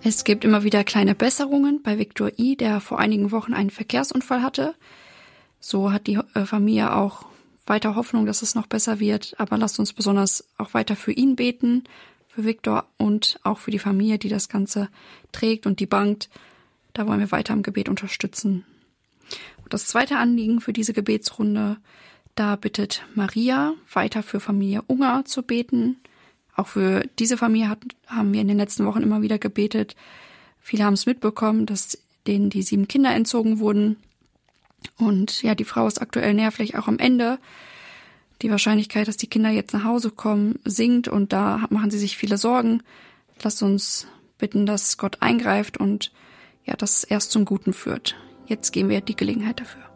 Es gibt immer wieder kleine Besserungen bei Viktor I., der vor einigen Wochen einen Verkehrsunfall hatte. So hat die Familie auch weiter Hoffnung, dass es noch besser wird. Aber lasst uns besonders auch weiter für ihn beten, für Viktor und auch für die Familie, die das Ganze trägt und die bangt. Da wollen wir weiter im Gebet unterstützen. Und das zweite Anliegen für diese Gebetsrunde, da bittet Maria, weiter für Familie Unger zu beten. Auch für diese Familie haben wir in den letzten Wochen immer wieder gebetet. Viele haben es mitbekommen, dass denen die 7 Kinder entzogen wurden. Und ja, die Frau ist aktuell nervlich auch am Ende. Die Wahrscheinlichkeit, dass die Kinder jetzt nach Hause kommen, sinkt und da machen sie sich viele Sorgen. Lasst uns bitten, dass Gott eingreift und ja, das erst zum Guten führt. Jetzt geben wir die Gelegenheit dafür.